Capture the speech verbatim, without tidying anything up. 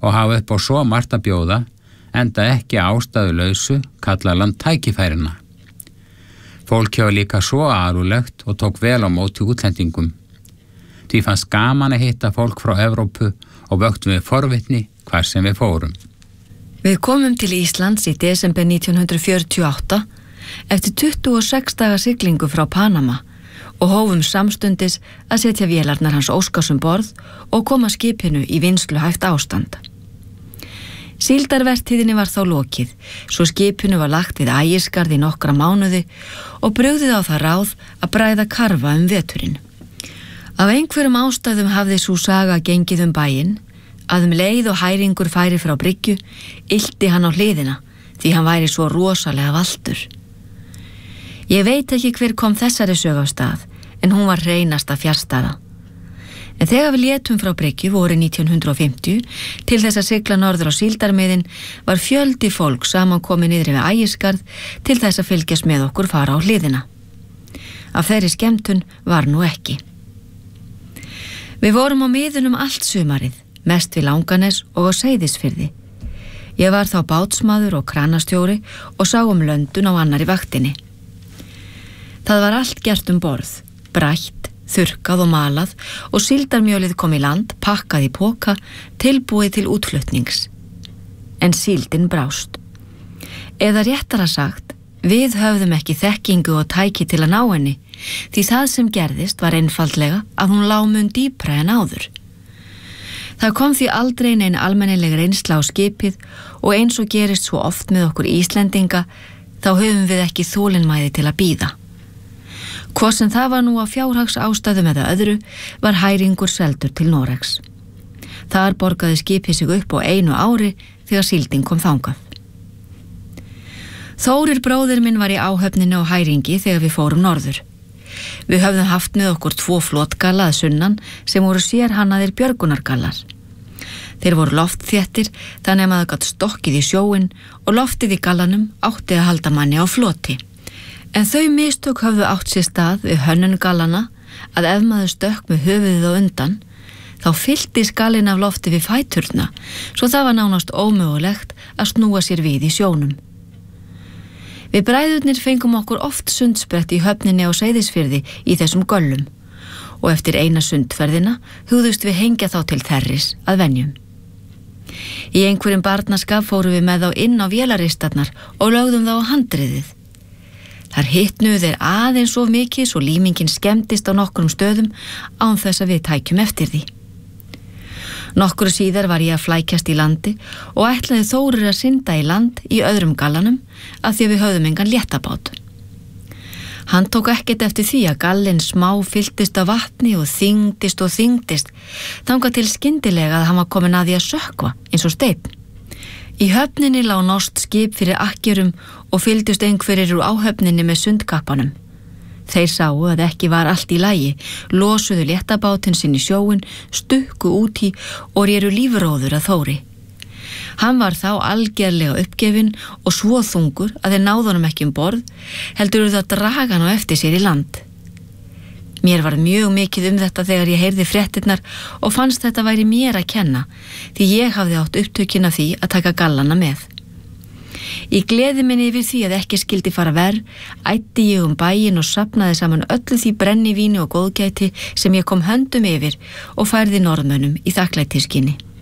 og hafa upp á svo margt að bjóða, enda ekki ástæðulausu kalla land tækifærina. Fólk hjá líka svo arulegt og tók vel á móti útlendingum. Því fannst gaman að hitta fólk frá Evrópu og vöktum við forvitni hvar sem við fórum. Við komum til Íslands í desember nítján hundruð fjörutíu og átta eftir tuttugu og sex daga siglingu frá Panama og hófum samstundis að setja vélarnar hans Óskars um borð og koma skipinu í vinsluhæft ástand. Síldarvertíðinni var þá lokið, svo skipinu var lagt við Ægisgarð í nokkra mánuði og brugðið á það ráð að bræða karfa um veturinn. Af einhverjum ástæðum hafði sú saga gengið um bæinn, að um leið og hæringur færi frá bryggju, ylti hann á hliðina, því hann væri svo rosalega valtur. Ég veit ekki hver kom þessari sögu af stað, en hún var hreinasta fjarstæða. En þegar við létum frá bryggju voru nítján hundruð og fimmtíu til þess að sigla norður á síldarmiðin var fjöldi fólk samankomið niðri við Ægisgarð til þess að fylgjast með okkur fara á hliðina. Af þeirri skemmtun var nú ekki. Við vorum á miðunum allt sumarið, mest við Langanes og á Seyðisfirði. Ég var þá bátsmaður og kranastjóri og sá um löndun á annarri vaktinni. Það var allt gert um borð, brætt, þurrkað og malað og síldarmjölið kom í land, pakkað í poka, tilbúið til útflutnings. En síldin brást. Eða réttara sagt, við höfðum ekki þekkingu og tæki til að ná henni, því það sem gerðist var einfaldlega að hún lá mun dýpra en áður. Það kom því aldrei nein almennileg reynsla á skipið og eins og gerist svo oft með okkur Íslendinga, þá höfum við ekki þolinmæði til að bíða. Hvort sem það var nú á fjárhags ástæðum eða öðru, var hæringur seldur til Noregs. Þar borgaði skipið sig upp á einu ári þegar síldin kom þangað. Þórir bróðir minn var í áhöfninu á hæringi þegar við fórum norður. Við höfðum haft með okkur tvo flotgalla að sunnan sem voru sérhannaðir björgunargallar. Þeir voru loftþéttir þannig að maður gat stokkið í sjóinn og loftið í gallanum átti að halda manni á floti. En þau mistök höfðu átt sér stað við hönnun gallana að ef maður stökk með höfuðið á undan, þá fyllti skallinn af lofti við fæturna, svo það var nánast ómögulegt að snúa sér við í sjónum. Við bræðurnir fengum okkur oft sundsprett í höfninni á Seyðisfirði í þessum göllum og eftir eina sundferðina hugðust við hengja þá til þerris að venjum. Í einhverjum barnaskap fórum við með þá inn á vélaristarnar og lögðum þá á handriðið. Þar hitnuðu þeir aðeins of mikið svo límingin skemmtist á nokkrum stöðum án þess að við tækjum eftir því. Nokkru síðar var ég að flækjast í landi og ætlaði Þórir að synda í land í öðrum gallanum af því að við höfðum engan léttabát. Hann tók ekkert eftir því að gallinn smá fylltist af vatni og þyngdist og þyngdist þangað til skyndilega að hann var komin að því að sökkva eins og steinn. Í höfninni lá norskt skip fyrir akkjörum og fylgdust einhverjir úr áhöfninni með sundkappanum. Þeir sáu að ekki var allt í lagi, losuðu léttabátinn sinn í sjóinn, stukku út í og réru lífróður að Þóri. Hann var þá algerlega uppgefinn og svo þungur að þeir náðu honum ekki um borð, heldur það draga hann á eftir sér í land. Mér var mjög mikið um þetta þegar ég heyrði fréttirnar og fannst þetta væri mér að kenna, því ég hafði átt upptökin af því að taka gallana með. Í gleði minni yfir því að ekki skildi fara verr, ætti ég um bæinn og safnaði saman öllu því brennivíni og góðgæti sem ég kom höndum yfir og færði norðmönnum í þakklætisskyni.